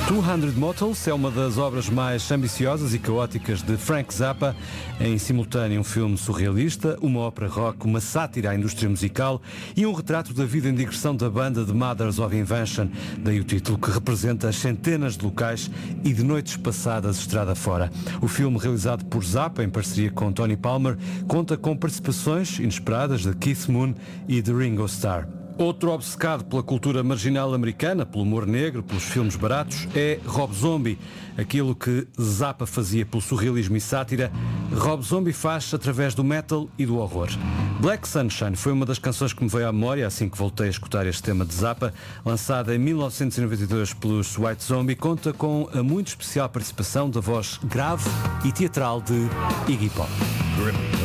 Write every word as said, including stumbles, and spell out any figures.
duzentos Motels é uma das obras mais ambiciosas e caóticas de Frank Zappa. Em simultâneo, um filme surrealista, uma ópera rock, uma sátira à indústria musical e um retrato da vida em digressão da banda The Mothers of Invention. Daí o título, que representa as centenas de locais e de noites passadas estrada fora. O filme, realizado por Zappa em parceria com Tony Palmer, conta com participações inesperadas de Keith Moon e de Ringo Starr. Outro obcecado pela cultura marginal americana, pelo humor negro, pelos filmes baratos, é Rob Zombie. Aquilo que Zappa fazia pelo surrealismo e sátira, Rob Zombie faz através do metal e do horror. Black Sunshine foi uma das canções que me veio à memória assim que voltei a escutar este tema de Zappa. Lançada em mil novecentos e noventa e dois pelos White Zombie, conta com a muito especial participação da voz grave e teatral de Iggy Pop.